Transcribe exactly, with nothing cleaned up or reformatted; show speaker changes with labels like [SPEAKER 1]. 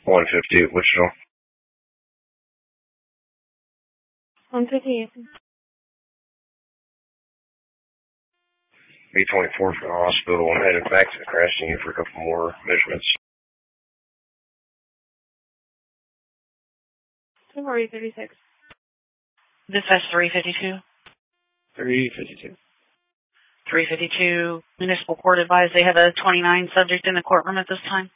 [SPEAKER 1] one fifty at Wichita.
[SPEAKER 2] one fifty-eight.
[SPEAKER 1] B twenty-four from the hospital. I'm headed back to the crash scene for a couple more measurements.
[SPEAKER 2] February thirty-six.
[SPEAKER 3] Dispatch three fifty-two.
[SPEAKER 1] three fifty-two.
[SPEAKER 3] three fifty-two. Municipal Court advised they have a twenty-nine subject in the courtroom at this time.